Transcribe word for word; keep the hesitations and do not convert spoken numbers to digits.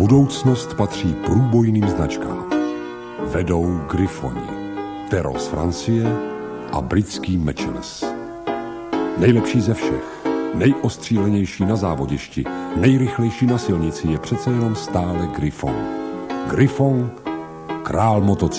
Budoucnost patří průbojným značkám. Vedou Griffoni, Tero z Francie a britský Mitchells. Nejlepší ze všech, nejostřílenější na závodišti, nejrychlejší na silnici je přece jenom stále Griffon. Griffon, král motocyklu.